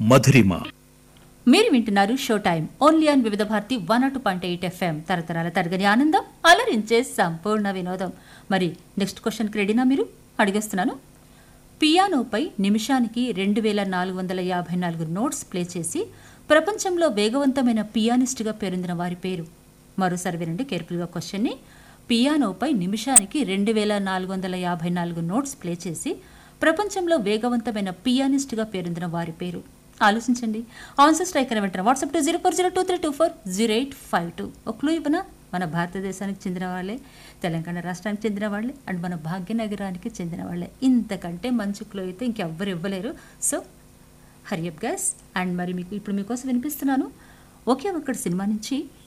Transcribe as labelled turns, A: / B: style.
A: మధురిమ.
B: మీరు వింటున్నారు show time only on వివిధ భారతి 102.8 FM. తరతరాల తరగని ఆనందం, అలరించే సంపూర్ణ వినోదం. మరి నెక్స్ట్ క్వశ్చన్కి రెడీనా? మీరు అడిగేస్తున్నాను. పియానోపై నిమిషానికి 2454 నోట్స్ ప్లే చేసి ప్రపంచంలో వేగవంతమైన పియానిస్టుగా పేరొందిన వారి పేరు. మరోసారి వినండి కేర్ఫుల్గా క్వశ్చన్ని. పియానోపై నిమిషానికి 2454 నోట్స్ ప్లే చేసి ప్రపంచంలో వేగవంతమైన పియానిస్టుగా పేరొందిన వారి పేరు. ఆలోచించండి. ఆన్సర్ స్ట్రైక్ అని వెంటనే వాట్సాప్ టు 040232400852. ఒక క్లూ ఇవ్వనా? మన భారతదేశానికి చెందిన వాళ్ళే, తెలంగాణ రాష్ట్రానికి చెందిన వాళ్ళే, అండ్ మన భాగ్యనగరానికి చెందిన వాళ్ళే. ఇంతకంటే మంచి క్లూ అయితే ఇంకెవ్వరు ఇవ్వలేరు. So hurry up guys. అండ్ మరి ఇప్పుడు మీకోసం వినిపిస్తున్నాను ఒకే ఒక్కటి సినిమా నుంచి